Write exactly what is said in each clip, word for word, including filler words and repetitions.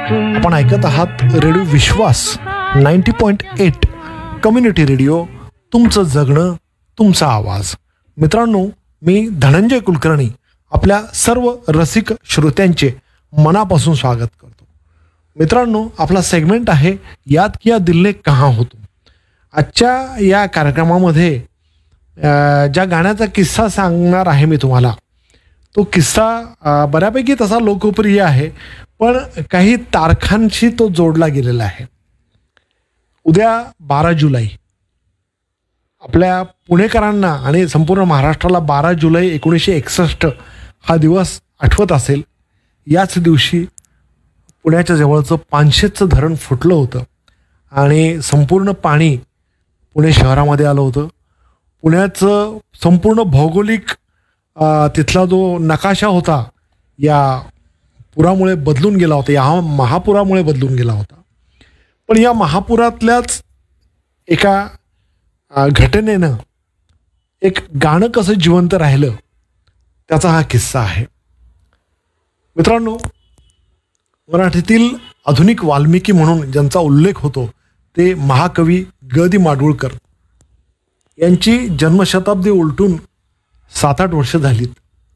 आपण ऐकत आहात रेडिओ विश्वास ninety point eight community radio, तुमचं जगणं तुमचा आवाज. मित्रांनो, मी धनंजय कुलकर्णी आपल्या सर्व रसिक श्रोत्यांचे मनापासून स्वागत करतो. मित्रांनो, आपला सेगमेंट आहे याद किया दिल ने कहाँ हो तुम. आजच्या या कार्यक्रमामध्ये ज्या गाण्याचा किस्सा सांगणार आहे मी तुम्हाला, तो किस्सा बऱ्यापैकी तसा लोकप्रिय आहे, पण काही तारखांशी तो जोडला गेलेला आहे. उद्या बारा जुलै आपल्या पुणेकरांना आणि संपूर्ण महाराष्ट्राला बारा जुलै एकोणीसशे एकसष्ट हा दिवस आठवत असेल. याच दिवशी पुण्याच्या जवळचं पानशेतचं धरण फुटलं होतं आणि संपूर्ण पाणी पुणे शहरामध्ये आलं होतं. पुण्याचं संपूर्ण भौगोलिक तिथला जो नकाशा होता या पुरामुळे बदलून गेला होता, या महापुरामुळे बदलून गेला होता. पण या महापुरातल्याच एका घटनेनं एक गाणं कसं जिवंत राहिलं त्याचा हा किस्सा आहे. मित्रांनो, मराठीतील आधुनिक वाल्मिकी म्हणून ज्यांचा उल्लेख होतो ते महाकवी ग दि माडगूळकर यांची जन्मशताब्दी उलटून सात आठ वर्ष झालीत.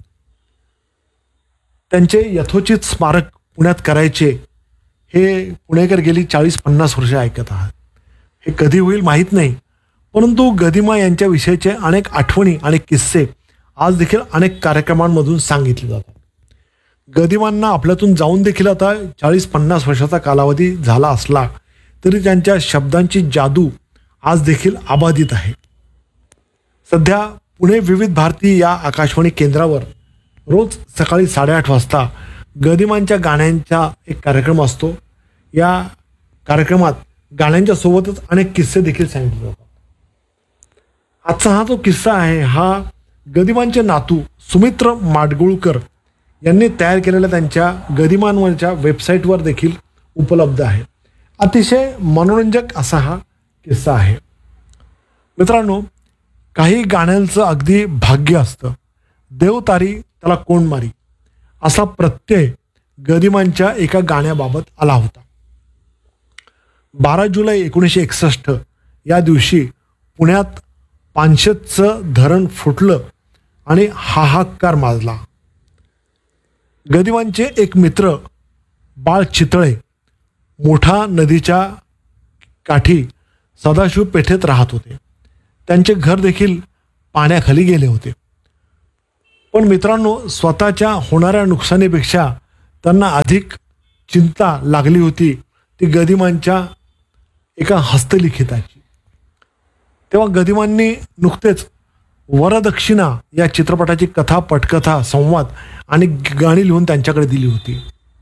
त्यांचे यथोचित स्मारक पुण्यात करायचे हे पुणेकर गेली चाळीस पन्नास वर्ष ऐकत आहात. हे कधी होईल माहीत नाही, परंतु गदिमा यांच्या विषयीचे अनेक आठवणी आणि किस्से आज देखील अनेक कार्यक्रमांमधून सांगितले जातात. गदिमांना आपल्यातून जाऊन देखील आता चाळीस पन्नास वर्षाचा कालावधी झाला असला तरी त्यांच्या शब्दांची जादू आज देखील अबाधित आहे. सध्या पुणे विविध भारती या आकाशवाणी केंद्रावर रोज सकाळी साडेआठ वाजता गदिमांच्या गाण्यांचा एक कार्यक्रम असतो. या कार्यक्रमात गाण्यांच्या सोबतच अनेक किस्से देखील सांगितले जातात. आजचा हा जो किस्सा आहे हा गदिमांचे नातू सुमित्र माडगूळकर यांनी तयार केलेल्या त्यांच्या गदिमांवरच्या वेबसाईटवर देखील उपलब्ध आहे. अतिशय मनोरंजक असा हा किस्सा आहे. मित्रांनो, काही गाण्यांचं अगदी भाग्य असतं. देव तारी त्याला कोण मारी असा प्रत्यय गदिमांच्या एका गाण्याबाबत आला होता. बारा जुलै एकोणीसशे एकसष्ट या दिवशी पुण्यात पानशेतचं धरण फुटलं आणि हाहाकार माजला. गदिमांचे एक मित्र बाळ चितळे मोठा नदीच्या काठी सदाशिव पेठेत राहत होते. त्यांचे घर देखील पाण्याखाली गेले होते. पण मित्रांनो, स्वतःच्या होणाऱ्या नुकसानीपेक्षा त्यांना अधिक चिंता लागली होती ती गदिमांच्या एका हस्तलिखिताची. तेव्हा गदिमांनी नुकतेच वरदक्षिणा या चित्रपटाची कथा, पटकथा, संवाद आणि गाणी लिहून त्यांच्याकडे दिली होती.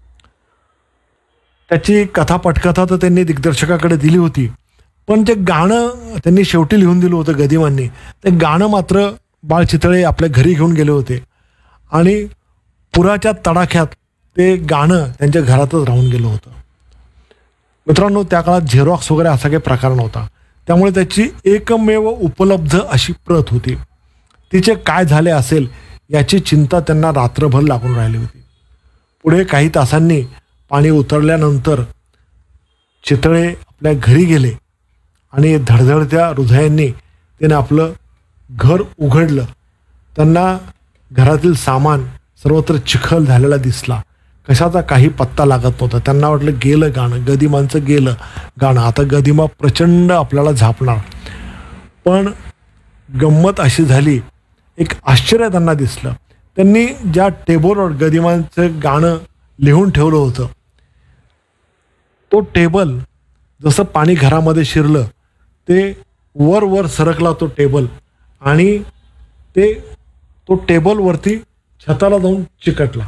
त्याची कथा पटकथा तर त्यांनी दिग्दर्शकाकडे दिली होती, पण ते गाणं त्यांनी शेवटी लिहून दिलं होतं गदिमांनी. ते गाणं मात्र बाळ चितळे आपल्या घरी घेऊन गेले होते आणि पुराच्या तडाख्यात ते गाणं त्यांच्या घरातच राहून गेलं होतं. मित्रांनो, त्या काळात झेरॉक्स वगैरे असा काही प्रकार नव्हता, त्यामुळे त्याची एकमेव उपलब्ध अशी प्रत होती. तिचे काय झाले असेल याची चिंता त्यांना रात्रभर लागून राहिली होती. पुढे काही तासांनी पाणी उतरल्यानंतर चितळे आपल्या घरी गेले आणि धडधडत्या हृदयांनी त्याने आपलं घर उघडलं. त्यांना घरातील सामान सर्वत्र चिखल झालेला दिसला. कशाचा काही पत्ता लागत नव्हता. त्यांना वाटलं गेलं गाणं, गदिमांचं गेलं गाणं, आता गदिमा प्रचंड आपल्याला झापणार. पण गंमत अशी झाली, एक आश्चर्य त्यांना दिसलं. त्यांनी ज्या टेबलवर गदिमांचं गाणं लिहून ठेवलं होतं तो टेबल जसं पाणी घरामध्ये शिरलं ते वर वर सरकला तो टेबल आणि ते तो टेबलवरती छताला जाऊन चिकटला.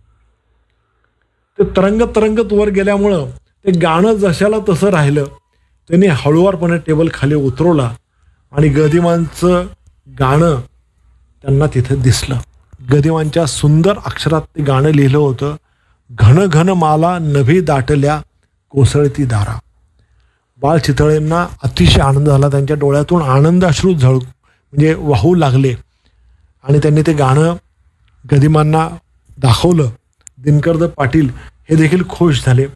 ते तरंगत तरंगत वर गेल्यामुळं ते गाणं जशाला तसं राहिलं. त्यांनी हळुवारपणे टेबल खाली उतरवला आणि गदिमांचं गाणं त्यांना तिथं दिसलं. गदिमांच्या सुंदर अक्षरात ते गाणं लिहिलं होतं, घन घन माला नभी दाटल्या कोसळती दारा. बाळ चितळेंना अतिशय आनंद झाला. त्यांच्या डोळ्यातून आनंद अश्रू झळ म्हणजे वाहू लागले आणि त्यांनी ते गाणं गदिमांना दाखवलं. दिनकरद पाटील हे देखील खुश झाले.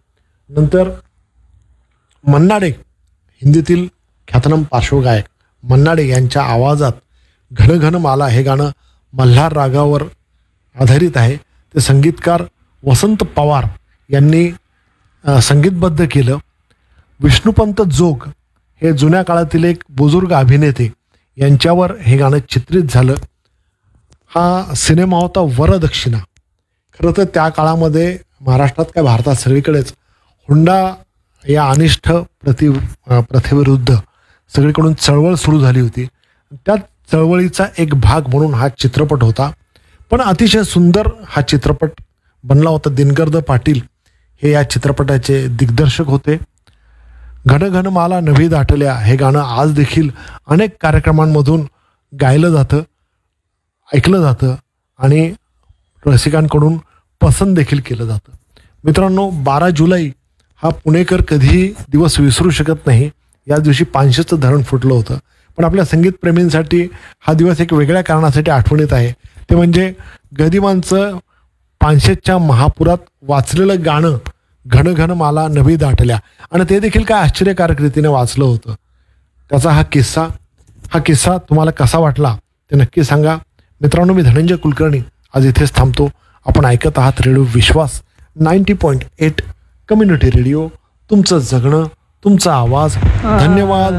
नंतर मन्ना डे, हिंदीतील ख्यातनाम पार्श्वगायक मन्ना डे यांच्या आवाजात घन घन माला हे गाणं मल्हार रागावर आधारित आहे. ते संगीतकार वसंत पवार यांनी अ, संगीतबद्ध केलं. विष्णुपंत जोग हे जुन्या काळातील एक बुजुर्ग अभिनेते यांच्यावर हे गाणं चित्रित झालं. हा सिनेमा होता वरदक्षिणा. खरं तर त्या काळामध्ये महाराष्ट्रात काय भारतात सगळीकडेच हुंडा या अनिष्ट प्रति प्रथेविरुद्ध सगळीकडून चळवळ सुरू झाली होती. त्या चळवळीचा एक भाग म्हणून हा चित्रपट होता. पण अतिशय सुंदर हा चित्रपट बनला होता. दिनकरद पाटील हे या चित्रपटाचे दिग्दर्शक होते. घन घन माला नभी दाटल्या हे गाणं आज देखील अनेक कार्यक्रमांमधून गायलं जातं, ऐकलं जातं आणि रसिकांकडून पसंत देखील केलं जातं. मित्रांनो, बारा जुलै हा पुणेकर कधीही दिवस विसरू शकत नाही. या दिवशी पानशेचं धरण फुटलं होतं. पण आपल्या संगीतप्रेमींसाठी हा दिवस एक वेगळ्या कारणासाठी आठवणीत आहे. ते म्हणजे गदिमांचं पानशेच्या महापुरात वाचलेलं गाणं घन घन माला नभी दाटल्या, आणि ते देखील काय आश्चर्यकारक रीतीने वाचलं होतं. त्याचा हा किस्सा हा किस्सा तुम्हाला कसा वाटला ते नक्की सांगा. मित्रांनो, मी धनंजय कुलकर्णी आज इथेच थांबतो. आपण ऐकत आहात रेडिओ विश्वास ninety point eight community radio. तुमचं जगणं, तुमचा आवाज. धन्यवाद.